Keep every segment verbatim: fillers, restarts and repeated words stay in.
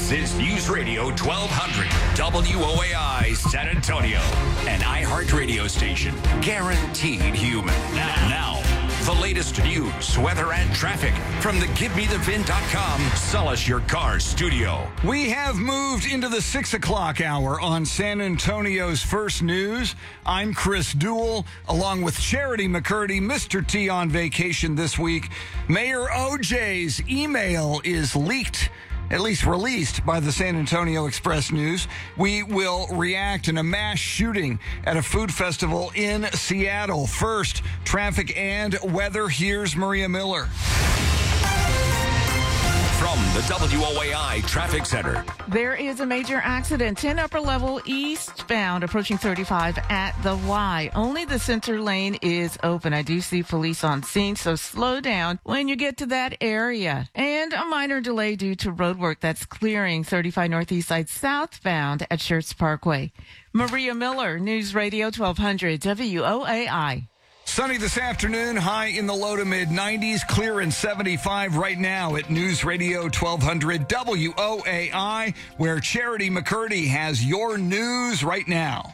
This is News Radio twelve hundred W O A I San Antonio, an iHeartRadio station guaranteed human. Now, now, the latest news, weather, and traffic from the Give Me The Vin dot com Sell Us Your Car studio. We have moved into the six o'clock hour on San Antonio's First News. I'm Chris Duell, along with Charity McCurdy, Mister T on vacation this week. Mayor O J's email is leaked, at least released by the San Antonio Express News. We will react in a mass shooting at a food festival in Seattle. First, traffic and weather. Here's Maria Miller. From the W O A I Traffic Center. There is a major accident, ten upper level eastbound, approaching thirty-five at the Y. Only the center lane is open. I do see police on scene, so slow down when you get to that area. And a minor delay due to road work that's clearing thirty-five Northeast Side southbound at Schertz Parkway. Maria Miller, News Radio twelve hundred W O A I. Sunny this afternoon, high in the low to mid nineties, clear in seventy-five right now at News Radio twelve hundred W O A I, where Charity McCurdy has your news right now.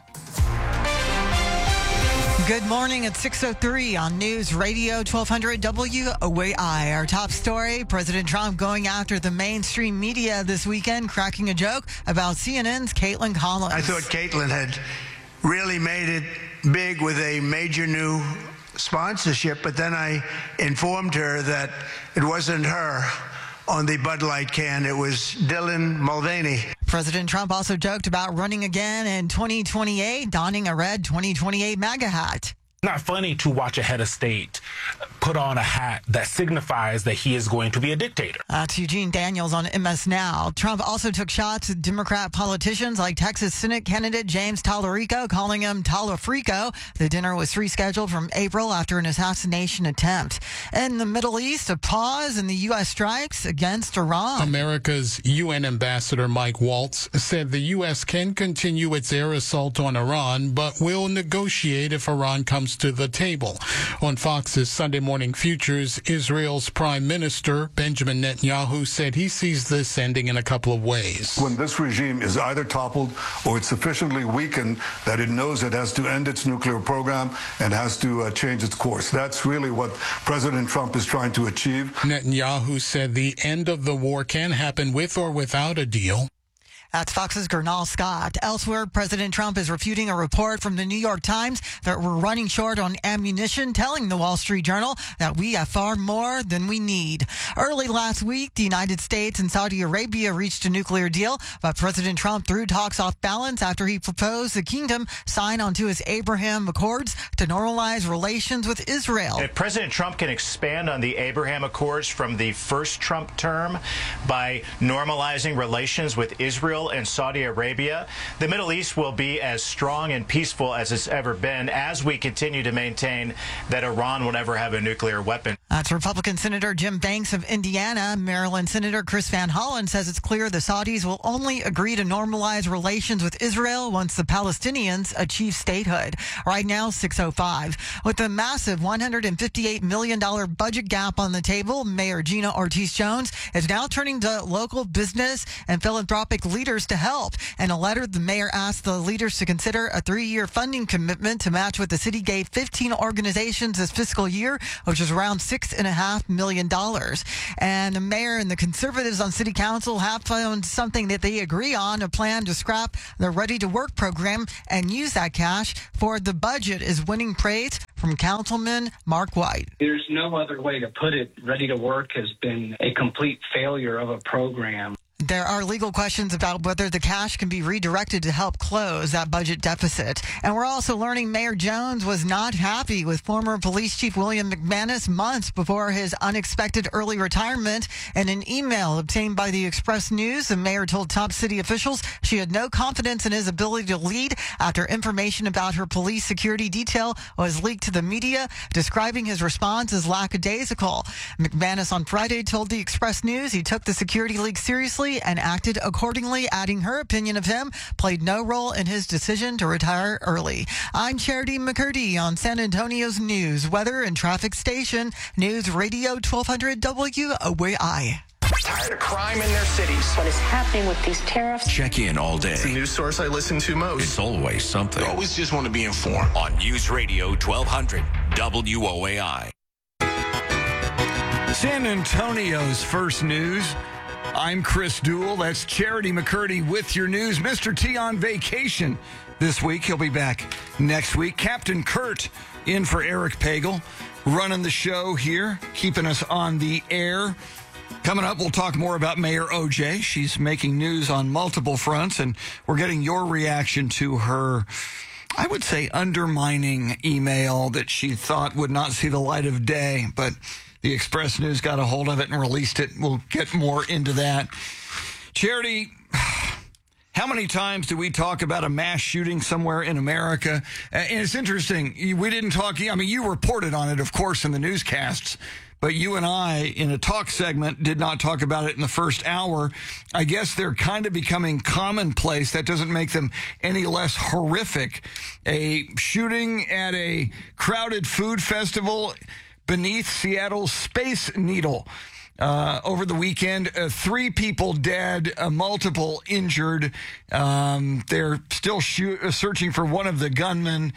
Good morning at six oh three on News Radio twelve hundred W O A I. Our top story, President Trump going after the mainstream media this weekend, cracking a joke about C N N's Caitlin Collins. I thought Caitlin had really made it big with a major new sponsorship, but then I informed her that it wasn't her on the Bud Light can. It was Dylan Mulvaney. President Trump also joked about running again in twenty twenty-eight, donning a red twenty twenty-eight MAGA hat. Not funny to watch a head of state put on a hat that signifies that he is going to be a dictator. That's Eugene Daniels on M S Now. Trump also took shots at Democrat politicians like Texas Senate candidate James Talarico, calling him Talafrico. The dinner was rescheduled from April after an assassination attempt. In the Middle East, a pause in the U S strikes against Iran. America's U N ambassador Mike Waltz said the U S can continue its air assault on Iran, but will negotiate if Iran comes to the table. On Fox's Sunday Morning Futures, Israel's Prime Minister Benjamin Netanyahu said he sees this ending in a couple of ways. When this regime is either toppled or it's sufficiently weakened that it knows it has to end its nuclear program and has to uh, change its course. That's really what President Trump is trying to achieve. Netanyahu said the end of the war can happen with or without a deal. That's Fox's Gernal Scott. Elsewhere, President Trump is refuting a report from the New York Times that we're running short on ammunition, telling the Wall Street Journal that we have far more than we need. Early last week, the United States and Saudi Arabia reached a nuclear deal, but President Trump threw talks off balance after he proposed the kingdom sign onto his Abraham Accords to normalize relations with Israel. If President Trump can expand on the Abraham Accords from the first Trump term by normalizing relations with Israel and Saudi Arabia, the Middle East will be as strong and peaceful as it's ever been as we continue to maintain that Iran will never have a nuclear weapon. That's Republican Senator Jim Banks of Indiana. Maryland Senator Chris Van Hollen says it's clear the Saudis will only agree to normalize relations with Israel once the Palestinians achieve statehood. Right now, six oh five. With a massive one hundred fifty-eight million dollars budget gap on the table, Mayor Gina Ortiz-Jones is now turning to local business and philanthropic leaders to help. In a letter, the mayor asked the leaders to consider a three-year funding commitment to match what the city gave fifteen organizations this fiscal year, which is around six and a half million dollars. And the mayor and the conservatives on city council have found something that they agree on, a plan to scrap the Ready to Work program and use that cash for the budget, is winning praise from Councilman Mark White. There's no other way to put it. Ready to Work has been a complete failure of a program. There are legal questions about whether the cash can be redirected to help close that budget deficit. And we're also learning Mayor Jones was not happy with former Police Chief William McManus months before his unexpected early retirement. In an email obtained by the Express News, the mayor told top city officials she had no confidence in his ability to lead after information about her police security detail was leaked to the media, describing his response as lackadaisical. McManus on Friday told the Express News he took the security leak seriously and acted accordingly, adding her opinion of him played no role in his decision to retire early. I'm Charity McCurdy on San Antonio's news, weather, and traffic station, News Radio twelve hundred W O A I. Tired of crime in their cities. What is happening with these tariffs? Check in all day. It's the news source I listen to most. It's always something. I always just want to be informed. On News Radio twelve hundred W O A I. San Antonio's first news. I'm Chris Duell. That's Charity McCurdy with your news. Mister T on vacation this week. He'll be back next week. Captain Kurt in for Eric Pagel, running the show here, keeping us on the air. Coming up, we'll talk more about Mayor O J. She's making news on multiple fronts, and we're getting your reaction to her, I would say, undermining email that she thought would not see the light of day, but the Express News got a hold of it and released it. We'll get more into that. Charity, how many times do we talk about a mass shooting somewhere in America? And it's interesting. We didn't talk, I mean, you reported on it, of course, in the newscasts, but you and I, in a talk segment, did not talk about it in the first hour. I guess they're kind of becoming commonplace. That doesn't make them any less horrific. A shooting at a crowded food festival beneath Seattle's Space Needle. Uh, over the weekend, uh, three people dead, uh, multiple injured. Um, they're still shoot, uh, searching for one of the gunmen.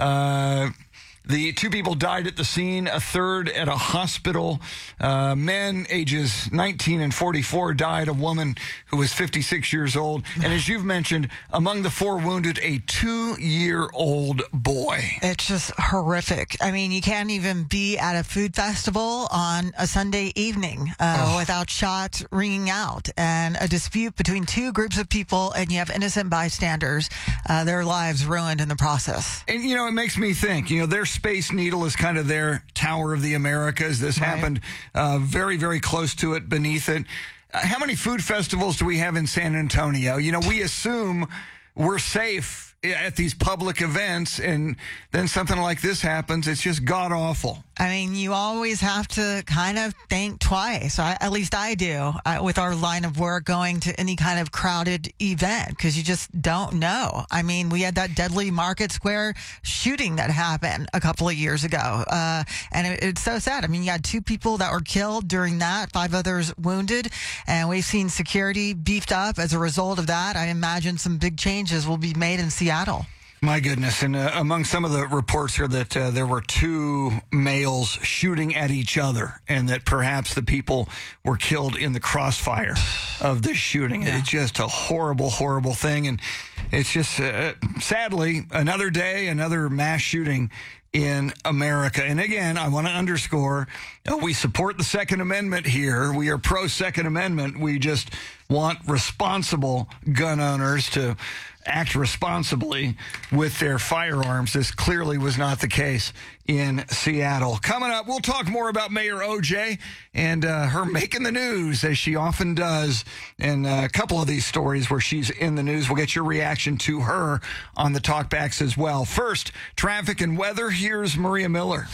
Uh, The two people died at the scene, a third at a hospital. Uh, men ages nineteen and forty-four died, a woman who was fifty-six years old. And as you've mentioned, among the four wounded, a two-year-old boy. It's just horrific. I mean, you can't even be at a food festival on a Sunday evening uh, oh. without shots ringing out. And a dispute between two groups of people, and you have innocent bystanders, uh, their lives ruined in the process. And, you know, it makes me think, you know, there's Space Needle is kind of their Tower of the Americas. This right. happened uh, very, very close to it, beneath it. Uh, how many food festivals do we have in San Antonio? You know, we assume we're safe at these public events, and then something like this happens. It's just god-awful. I mean, you always have to kind of think twice. I, at least I do uh, with our line of work going to any kind of crowded event, because you just don't know. I mean, we had that deadly Market Square shooting that happened a couple of years ago. Uh, and it, it's so sad. I mean, you had two people that were killed during that, five others wounded. And we've seen security beefed up as a result of that. I imagine some big changes will be made in Seattle. My goodness. And uh, among some of the reports here that uh, there were two males shooting at each other, and that perhaps the people were killed in the crossfire of this shooting. Yeah. It's just a horrible, horrible thing. And it's just, uh, sadly, another day, another mass shooting in America. And again, I want to underscore, uh, we support the Second Amendment here. We are pro-Second Amendment. We just want responsible gun owners to act responsibly with their firearms. This clearly was not the case in Seattle. Coming up, we'll talk more about Mayor O J and uh, her making the news, as she often does, and uh, a couple of these stories where she's in the news. We'll get your reaction to her on the talkbacks as well. First, traffic and weather. Here's Maria Miller.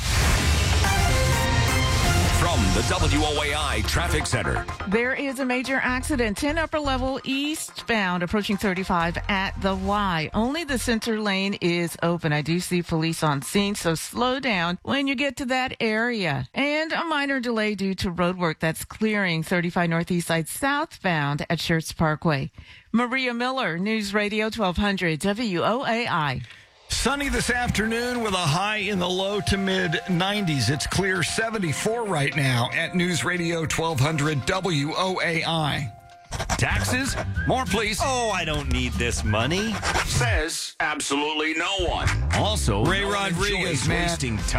From the W O A I Traffic Center. There is a major accident, ten upper level eastbound, approaching thirty-five at the Y. Only the center lane is open. I do see police on scene, so slow down when you get to that area. And a minor delay due to road work that's clearing thirty-five northeast side southbound at Schertz Parkway. Maria Miller, News Radio twelve hundred W O A I. Sunny this afternoon with a high in the low to mid nineties. It's clear seventy-four right now at News Radio twelve hundred W O A I. Taxes? More, please. Oh, I don't need this money. Says absolutely no one. Also, Ray no Rodriguez, man. Wasting time.